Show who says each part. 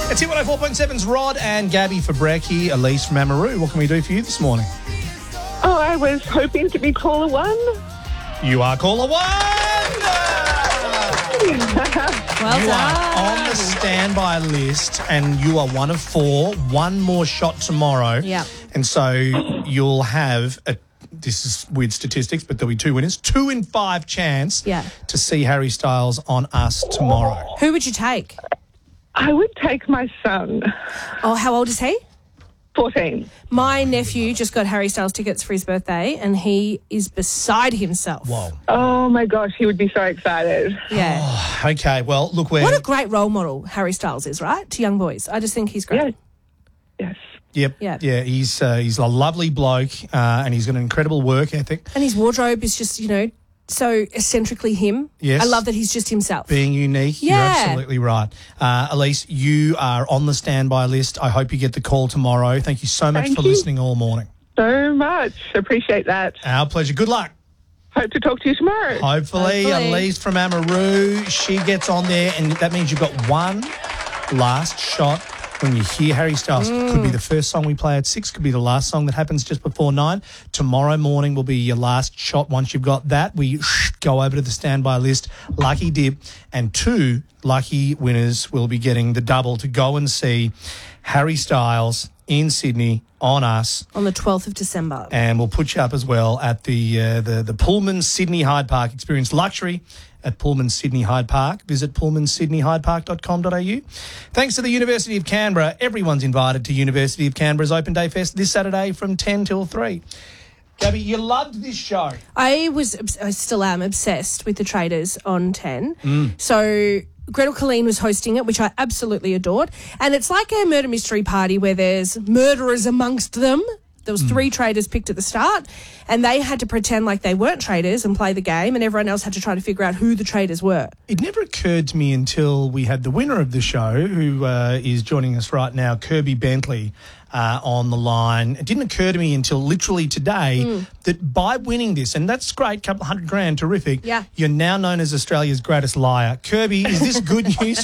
Speaker 1: It's Hit 104.7's Rod and Gabby for Brekkie, Elise from Amaroo. What can we do for you this morning?
Speaker 2: Oh, I was hoping to be caller one.
Speaker 1: You are caller one!
Speaker 3: Well
Speaker 1: You
Speaker 3: done.
Speaker 1: are on the standby list and you are one of four. One more shot tomorrow.
Speaker 3: Yeah.
Speaker 1: And so you'll have this is weird statistics, but there'll be two winners. 2 in 5 chance to see Harry Styles on Us tomorrow.
Speaker 3: Who would you take?
Speaker 2: I would take my son,
Speaker 3: Oh, how old is he?
Speaker 2: 14.
Speaker 3: My nephew just got Harry Styles tickets for his birthday and he is beside himself.
Speaker 1: Whoa.
Speaker 2: Oh, my gosh, he would be so excited.
Speaker 3: Yeah.
Speaker 1: Okay, well, look, we're...
Speaker 3: What a great role model Harry Styles is, right? To young boys. I just think he's great.
Speaker 2: Yes.
Speaker 1: Yep.
Speaker 3: Yeah.
Speaker 1: He's a lovely bloke and he's got an incredible work ethic.
Speaker 3: And his wardrobe is just, so eccentrically him.
Speaker 1: Yes.
Speaker 3: I love that he's just himself.
Speaker 1: Being unique.
Speaker 3: Yeah.
Speaker 1: You're absolutely right. Elise, you are on the standby list. I hope you get the call tomorrow. Thank you so much for listening all morning.
Speaker 2: So much. Appreciate that.
Speaker 1: Our pleasure. Good luck.
Speaker 2: Hope to talk to you tomorrow.
Speaker 1: Hopefully. Elise from Amaroo, she gets on there and that means you've got one last shot. When you hear Harry Styles, it could be the first song we play at 6, could be the last song that happens just before 9. Tomorrow morning will be your last shot. Once you've got that, we go over to the standby list, lucky dip, and 2 lucky winners will be getting the double to go and see Harry Styles in Sydney on Us.
Speaker 3: On the 12th of December.
Speaker 1: And we'll put you up as well at the Pullman Sydney Hyde Park. Experience luxury at Pullman Sydney Hyde Park. Visit pullmansydneyhydepark.com.au. Thanks to the University of Canberra, everyone's invited to University of Canberra's Open Day Fest this Saturday from 10 till 3. Gabby, you loved this show.
Speaker 3: I still am obsessed with the Traders on 10. So Gretel Colleen was hosting it, which I absolutely adored. And it's like a murder mystery party where there's murderers amongst them. There was 3 traders picked at the start and they had to pretend like they weren't traders and play the game and everyone else had to try to figure out who the traders were.
Speaker 1: It never occurred to me until we had the winner of the show, who is joining us right now, Kirby Bentley, on the line. It didn't occur to me until literally today that by winning this, and that's great, $200,000, terrific, you're now known as Australia's greatest liar. Kirby, is this good news?